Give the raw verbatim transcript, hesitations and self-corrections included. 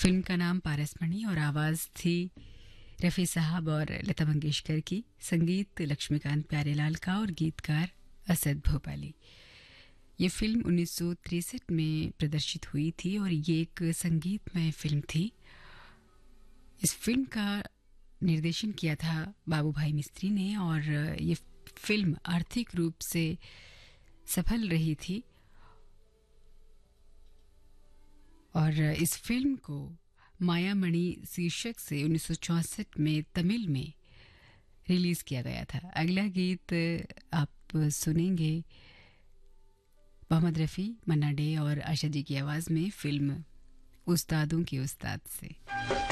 Film का नाम पारसमणि और आवाज़ थी रफ़ी साहब और लता मंगेशकर की। संगीत लक्ष्मीकांत प्यारेलाल का और गीतकार असद भोपाली। ये फिल्म उन्नीस सौ तिरसठ में प्रदर्शित हुई थी और ये एक संगीतमय फिल्म थी। इस फिल्म का निर्देशन किया था बाबू भाई मिस्त्री ने और ये फिल्म आर्थिक रूप से सफल रही थी और इस फिल्म को मायामणि शीर्षक से उन्नीस सौ चौंसठ में तमिल में रिलीज किया गया था। अगला गीत आप सुनेंगे मोहम्मद रफ़ी, मन्ना डे और आशा जी की आवाज़ में फिल्म उस्तादों की उस्ताद से।